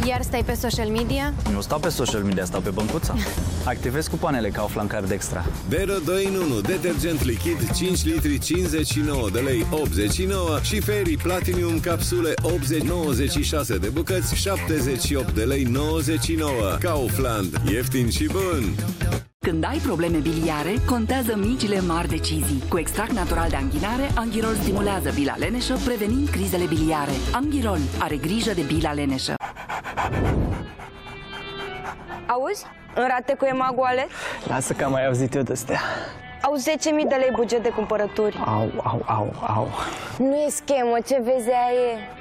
Iar stai pe social media? Nu stau pe social media, stau pe băncuța. Activez cupoanele Kaufland Card Extra. Bero 2 în 1, detergent lichid 5 litri 59 de lei 89 și Fairy Platinum capsule 80-96 de bucăți 78 de lei 99. Kaufland, ieftin și bun! Când ai probleme biliare, contează micile mari decizii. Cu extract natural de anghinare, Anghirol stimulează bila leneșă, prevenind crizele biliare. Anghirol are grijă de bila leneșă. Auzi? În rate cu EMAG-oale? Lasă că am mai auzit eu de-astea. Au 10.000 de lei buget de cumpărături. Au. Nu e schemă, ce vezi aia e?